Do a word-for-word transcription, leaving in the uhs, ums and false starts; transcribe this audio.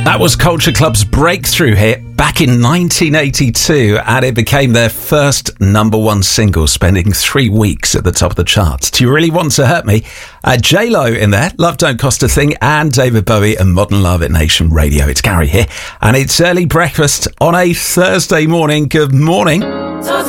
That was Culture Club's breakthrough hit back in nineteen eighty-two, and it became their first number one single, spending three weeks at the top of the charts. Do You Really Want to Hurt Me? Uh, J-Lo in there, Love Don't Cost a Thing, and David Bowie and Modern Love at Nation Radio. It's Gary here, and it's early breakfast on a Thursday morning. Good morning.